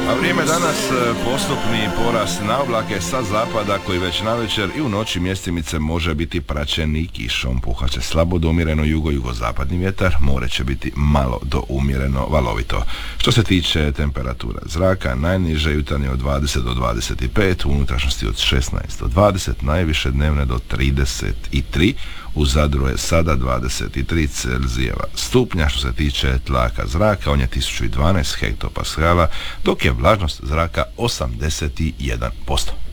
A vrijeme danas postupni porast na oblake sa zapada koji već navečer i u noći mjestimice može biti praćen i kišom. Puhat će slabo do umjereno jugozapadni vjetar, more će biti malo do umjereno valovito. Što se tiče temperatura zraka, najniže jutarnje od 20 do 25, u unutrašnjosti od 16 do 20, najviše dnevne do 33. U Zadru je sada 23 Celzijeva stupnja. Što se tiče tlaka zraka, on je 1012 hektopaskala, dok je vlažnost zraka 81%.